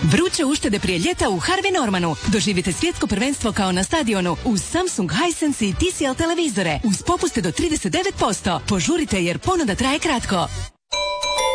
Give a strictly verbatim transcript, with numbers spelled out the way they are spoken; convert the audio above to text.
Vruće uštede prije ljeta u Harvey Normanu. Doživite svjetsko prvenstvo kao na stadionu uz Samsung, Hisense i T C L televizore uz popuste do trideset devet posto. Požurite jer ponuda traje kratko.